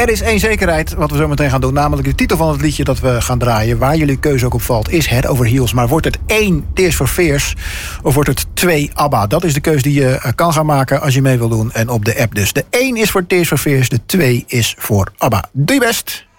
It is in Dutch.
Er is één zekerheid wat we zo meteen gaan doen. Namelijk de titel van het liedje dat we gaan draaien. Waar jullie keuze ook op valt, is Head Over Heels. Maar wordt het 1 Tears for Fears of wordt het 2 ABBA? Dat is de keuze die je kan gaan maken als je mee wil doen. En op de app dus. De 1 is voor Tears for Fears, de 2 is voor ABBA. Doe je best!